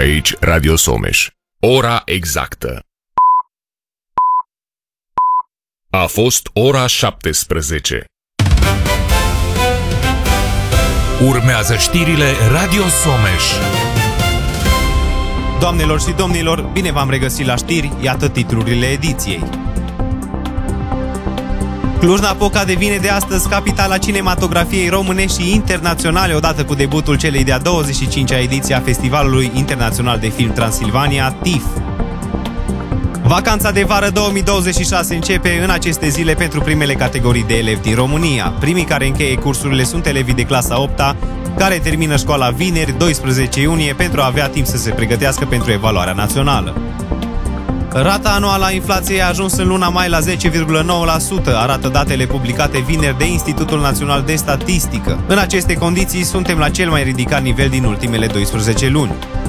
Aici Radio Someș. Ora exactă. A fost ora 17. Urmează știrile Radio Someș. Doamnelor și domnilor, bine v-am regăsit la știri, iată titlurile ediției. Cluj-Napoca devine de astăzi capitala cinematografiei române și internaționale, odată cu debutul celei de-a 25-a ediție a Festivalului Internațional de Film Transilvania, TIFF. Vacanța de vară 2026 începe în aceste zile pentru primele categorii de elevi din România. Primii care încheie cursurile sunt elevii de clasa 8-a, care termină școala vineri, 12 iunie, pentru a avea timp să se pregătească pentru evaluarea națională. Rata anuală a inflației a ajuns în luna mai la 10,9%, arată datele publicate vineri de Institutul Național de Statistică. În aceste condiții, suntem la cel mai ridicat nivel din ultimele 12 luni.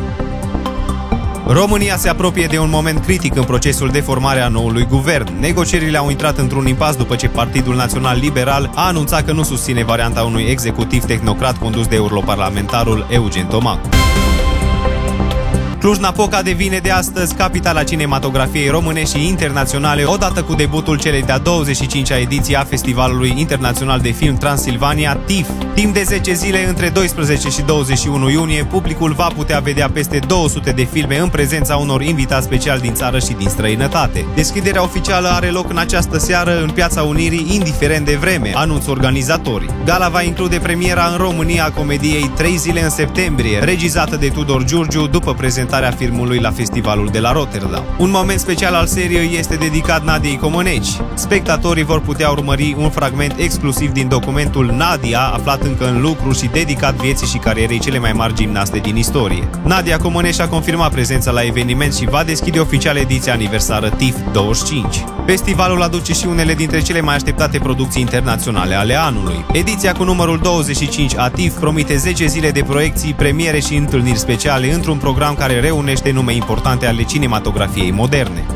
România se apropie de un moment critic în procesul de formare a noului guvern. Negocierile au intrat într-un impas după ce Partidul Național Liberal a anunțat că nu susține varianta unui executiv tehnocrat condus de europarlamentarul Eugen Tomacu. Cluj-Napoca devine de astăzi capitala cinematografiei române și internaționale, odată cu debutul celei de-a 25-a ediție a Festivalului Internațional de Film Transilvania, TIFF. Timp de 10 zile, între 12 și 21 iunie, publicul va putea vedea peste 200 de filme în prezența unor invitați speciali din țară și din străinătate. Deschiderea oficială are loc în această seară în Piața Unirii, indiferent de vreme, anunță organizatorii. Gala va include premiera în România a comediei 3 zile în septembrie, regizată de Tudor Giurgiu, după prezentarea filmului la festivalul de la Rotterdam. Un moment special al seriei este dedicat Nadiei Comăneci. Spectatorii vor putea urmări un fragment exclusiv din documentul Nadia, aflat încă în lucru și dedicat vieții și carierei cele mai mari gimnaste din istorie. Nadia Comăneci a confirmat prezența la eveniment și va deschide oficial ediția aniversară TIFF 25. Festivalul aduce și unele dintre cele mai așteptate producții internaționale ale anului. Ediția cu numărul 25 a TIFF promite 10 zile de proiecții, premiere și întâlniri speciale într-un program care reunește nume importante ale cinematografiei moderne.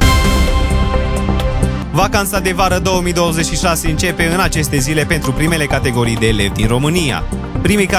Vacanța de vară 2026 începe în aceste zile pentru primele categorii de elevi din România. Primii